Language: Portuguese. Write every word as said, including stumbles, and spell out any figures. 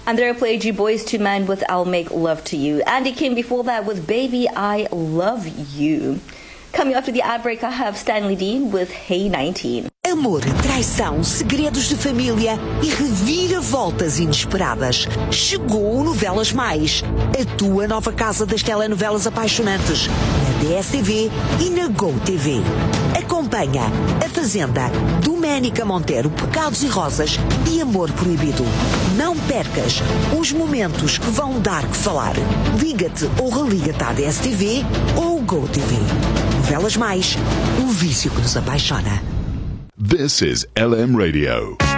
Andrea played you Boys to Men with I'll Make Love to You. Andy came before that with Baby I Love You. Coming after the outbreak, I have Stanley Dean with Hey nineteen. Amor, traição, segredos de família e reviravoltas inesperadas. Chegou o Novelas Mais, a tua nova casa das telenovelas apaixonantes, na D S T V e na GoTV. Acompanha A Fazenda, Doménica Monteiro, Pecados e Rosas e Amor Proibido. Não percas os momentos que vão dar que falar. Liga-te ou religa-te à D S T V ou GoTV. Novelas Mais, o vício que nos apaixona. This is L M Radio.